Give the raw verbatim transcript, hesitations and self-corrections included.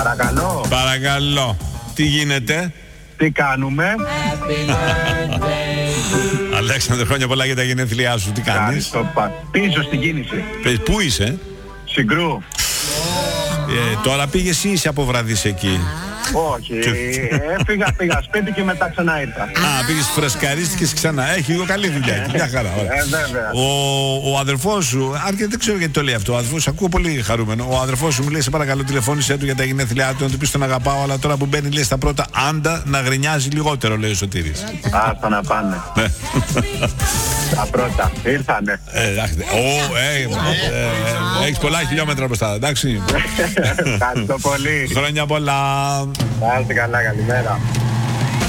Παρακαλώ. Παρακαλώ. Τι γίνεται? Τι κάνουμε? Αλέξανδρε, χρόνια πολλά για τα γενέθλιά σου. Τι κάνεις? Πίσω στην κίνηση. Πού είσαι? Συγκρού. Ε, τώρα πήγες ή είσαι από βραδύς εκεί? Όχι, έφυγα, πήγα σπίτι και μετά ξανά ήρθα. Α, πήγες, φρεσκαρίστηκες ξανά. Έχει λίγο καλή δουλειά εκεί, μια χαρά. Ε, βέβαια. Ο, ο αδερφός σου, αρκετά δεν ξέρω γιατί το λέει αυτό, ο αδερφός σου, ακούω πολύ χαρούμενο. Ο αδερφός σου μου λέει, σε παρακαλώ, τηλεφώνησέ του για τα γενέθλιά του, να του πεις τον αγαπάω, αλλά τώρα που μπαίνει, λέει στα πρώτα άντα να γρινιάζει λιγότερο, λέει ο Σωτήρης. Άστα να πάνε. Τα πρώτα, ήρθανε. Έχεις πολλά χιλιόμετρα μπροστά, εντάξει. Ευχαριστώ πολύ. Χρόνια πολλά. Άστε καλά, καλημέρα.